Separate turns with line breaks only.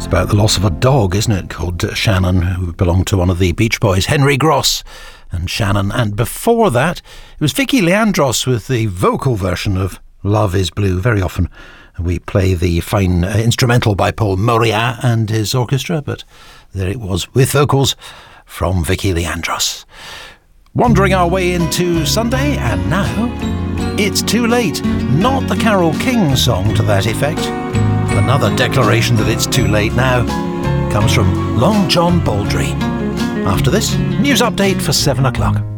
It's about the loss of a dog, isn't it, called Shannon, who belonged to one of the Beach Boys, Henry Gross and Shannon. And before that, it was Vicky Leandros with the vocal version of Love is Blue. Very often we play the fine instrumental by Paul Moria and his orchestra, but there it was with vocals from Vicky Leandros. Wandering our way into Sunday, and now it's too late. Not the Carole King song to that effect. Another declaration that it's too late now comes from Long John Baldry. After this, news update for 7 o'clock.